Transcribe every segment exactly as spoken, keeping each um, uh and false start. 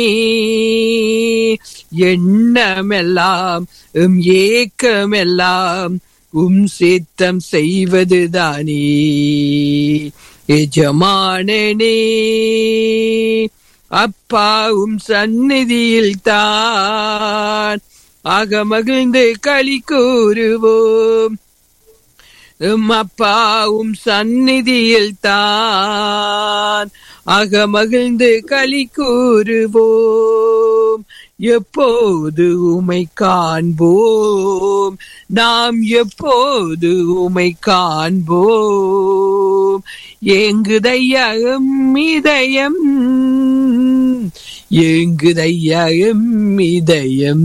எண்ணமெல்லாம் உம் ஏக்கமெல்லாம் உம் சித்தம் செய்வதுதானே. எஜமானனே அப்பா உம் சந்நிதியில் தான் அகமகிழ்ந்து களி கூறுவோம். உம் அப்பா உம் சந்நிதியில் தான் அகமகிழ்ந்து களி கூறுவோம். எப்போது உமை காண்போம், நாம் எப்போது உமை காண்போம். ஏங்குதையா எம் இதயம், ஏங்குதையா எம் இதயம்.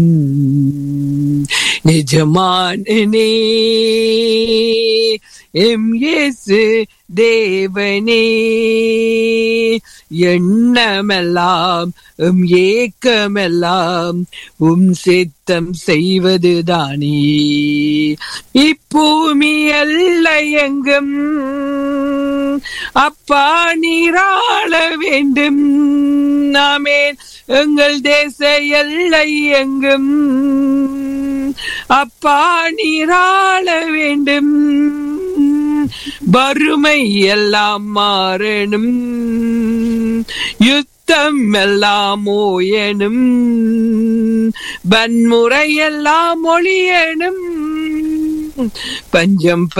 நிஜமானனே எம் இயேசு தேவனே, எண்ணமெல்லாம் உம் ஏக்கமெல்லாம் உம் சித்தம் செய்வதுதானே. இப்பூமி எல்லை எங்கும் அப்பா நீராள வேண்டும். ஆமென். எங்கள் தேச எல்லை எங்கும் அப்பா நீராள வேண்டும். வறுமை எல்லாம் மாறணும், யுத்தம் எல்லாம் ஓயணும், வன்முறை எல்லாம் ஒழியணும், பஞ்சம்